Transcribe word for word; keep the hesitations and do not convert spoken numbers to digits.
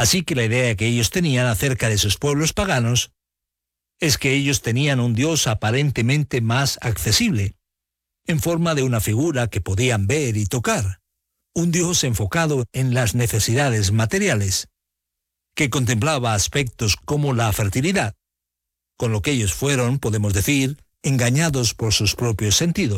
Así que la idea que ellos tenían acerca de sus pueblos paganos es que ellos tenían un Dios aparentemente más accesible, en forma de una figura que podían ver y tocar, un Dios enfocado en las necesidades materiales, que contemplaba aspectos como la fertilidad, con lo que ellos fueron, podemos decir, engañados por sus propios sentidos.